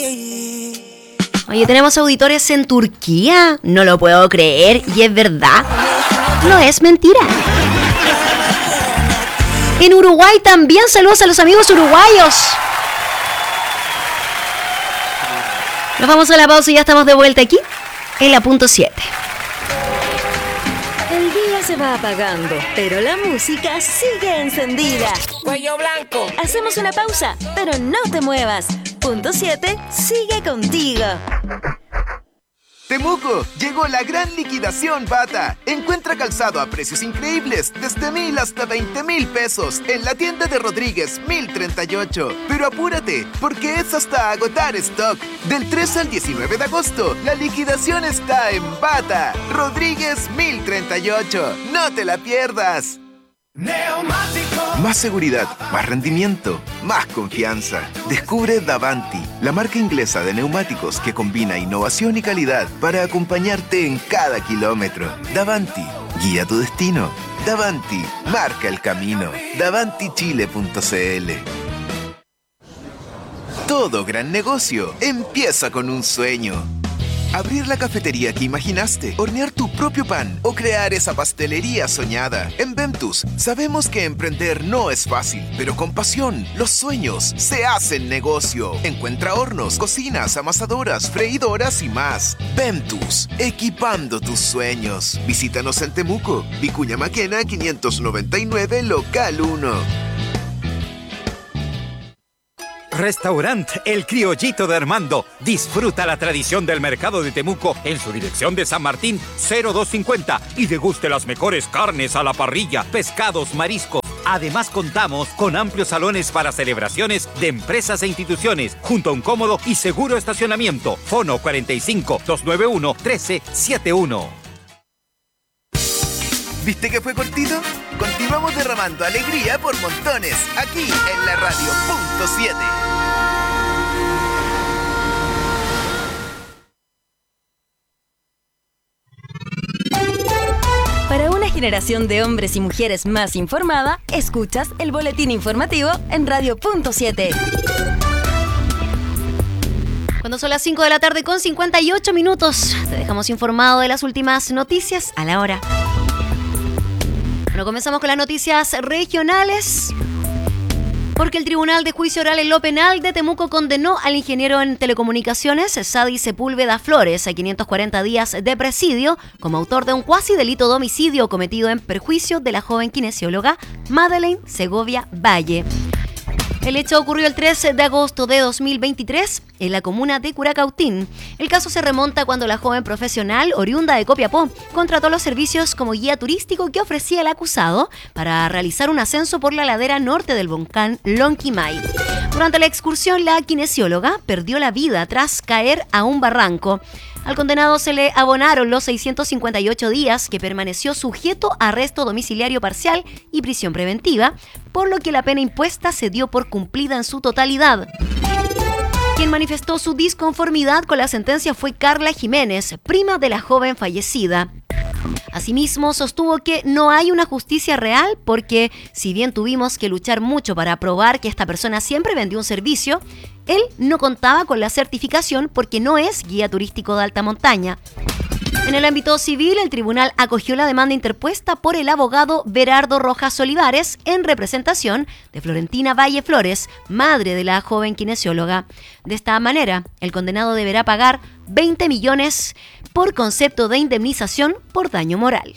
Oye, tenemos auditores en Turquía. No lo puedo creer. Y es verdad. No es mentira. En Uruguay también. Saludos a los amigos uruguayos. Nos vamos a la pausa y ya estamos de vuelta aquí en la punto 7. El día se va apagando, pero la música sigue encendida. Cuello blanco. Hacemos una pausa, pero no te muevas. Punto 7 sigue contigo. Temuco, llegó la gran liquidación Bata. Encuentra calzado a precios increíbles, desde 1,000 hasta 20,000 pesos, en la tienda de Rodríguez 1038. Pero apúrate, porque es hasta agotar stock. Del 3 al 19 de agosto, la liquidación está en Bata. Rodríguez 1038. No te la pierdas. Neumático. Más seguridad, más rendimiento, más confianza. Descubre Davanti, la marca inglesa de neumáticos que combina innovación y calidad para acompañarte en cada kilómetro. Davanti, guía tu destino. Davanti, marca el camino. DavantiChile.cl. Todo gran negocio empieza con un sueño. Abrir la cafetería que imaginaste, hornear tu propio pan o crear esa pastelería soñada. En Ventus sabemos que emprender no es fácil, pero con pasión, los sueños se hacen negocio. Encuentra hornos, cocinas, amasadoras, freidoras y más. Ventus, equipando tus sueños. Visítanos en Temuco, Vicuña Maquena 599, local 1. Restaurant El Criollito de Armando. Disfruta la tradición del mercado de Temuco en su dirección de San Martín 0250 y deguste las mejores carnes a la parrilla, pescados, mariscos. Además contamos con amplios salones para celebraciones de empresas e instituciones, junto a un cómodo y seguro estacionamiento. Fono 45 291 1371. ¿Viste que fue cortito? Continuamos derramando alegría por montones, aquí en la radio punto 7. Para una generación de hombres y mujeres más informada, escuchas el boletín informativo en Radio Punto 7. Cuando son las 5 de la tarde con 58 minutos, te dejamos informado de las últimas noticias a la hora. Bueno, comenzamos con las noticias regionales, porque el Tribunal de Juicio Oral en lo Penal de Temuco condenó al ingeniero en telecomunicaciones, Sadi Sepúlveda Flores, a 540 días de presidio como autor de un cuasi delito de homicidio cometido en perjuicio de la joven kinesióloga Madeleine Segovia Valle. El hecho ocurrió el 13 de agosto de 2023 en la comuna de Curacautín. El caso se remonta cuando la joven profesional, oriunda de Copiapó, contrató los servicios como guía turístico que ofrecía el acusado para realizar un ascenso por la ladera norte del volcán Lonquimay. Durante la excursión, la kinesióloga perdió la vida tras caer a un barranco. Al condenado se le abonaron los 658 días que permaneció sujeto a arresto domiciliario parcial y prisión preventiva, por lo que la pena impuesta se dio por cumplida en su totalidad. Quien manifestó su disconformidad con la sentencia fue Carla Jiménez, prima de la joven fallecida. Asimismo, sostuvo que no hay una justicia real porque, si bien tuvimos que luchar mucho para probar que esta persona siempre vendió un servicio, él no contaba con la certificación porque no es guía turístico de alta montaña. En el ámbito civil, el tribunal acogió la demanda interpuesta por el abogado Berardo Rojas Olivares en representación de Florentina Valle Flores, madre de la joven kinesióloga. De esta manera, el condenado deberá pagar 20 millones por concepto de indemnización por daño moral.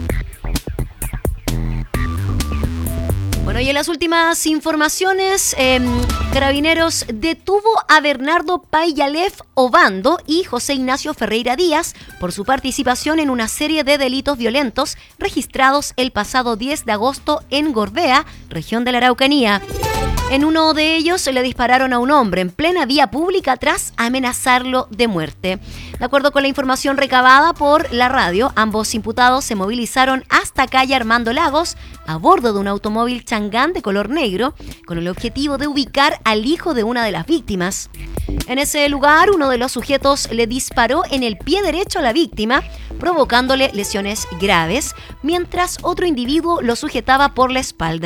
Bueno, y en las últimas informaciones, Carabineros detuvo a Bernardo Payalef Obando y José Ignacio Ferreira Díaz por su participación en una serie de delitos violentos registrados el pasado 10 de agosto en Gorbea, región de la Araucanía. En uno de ellos le dispararon a un hombre en plena vía pública tras amenazarlo de muerte. De acuerdo con la información recabada por la radio, ambos imputados se movilizaron hasta calle Armando Lagos a bordo de un automóvil Changán de color negro con el objetivo de ubicar al hijo de una de las víctimas. En ese lugar, uno de los sujetos le disparó en el pie derecho a la víctima, provocándole lesiones graves, mientras otro individuo lo sujetaba por la espalda.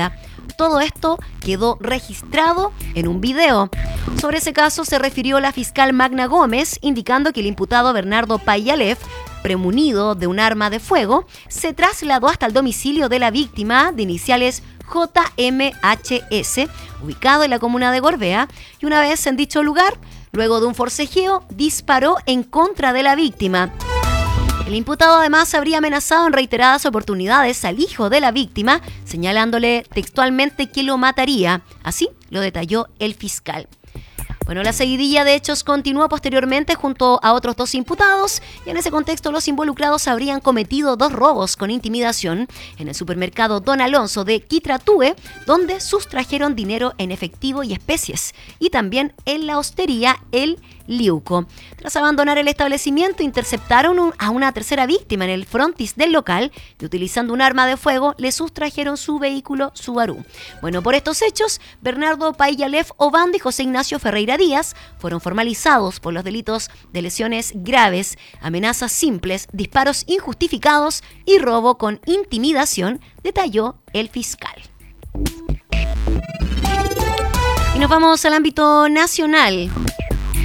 Todo esto quedó registrado en un video. Sobre ese caso se refirió la fiscal Magna Gómez, indicando que el imputado Bernardo Payalev, premunido de un arma de fuego, se trasladó hasta el domicilio de la víctima, de iniciales JMHS, ubicado en la comuna de Gorbea, y una vez en dicho lugar, luego de un forcejeo, disparó en contra de la víctima. El imputado además habría amenazado en reiteradas oportunidades al hijo de la víctima, señalándole textualmente que lo mataría. Así lo detalló el fiscal. Bueno, la seguidilla de hechos continuó posteriormente junto a otros 2 imputados y en ese contexto los involucrados habrían cometido 2 robos con intimidación en el supermercado Don Alonso de Quitratúe, donde sustrajeron dinero en efectivo y especies, y también en la hostería El Liuco. Tras abandonar el establecimiento, interceptaron a una tercera víctima en el frontis del local y utilizando un arma de fuego le sustrajeron su vehículo Subaru. Bueno, por estos hechos, Bernardo Payalev Obando y José Ignacio Ferreira Díaz fueron formalizados por los delitos de lesiones graves, amenazas simples, disparos injustificados y robo con intimidación, detalló el fiscal. Y nos vamos al ámbito nacional.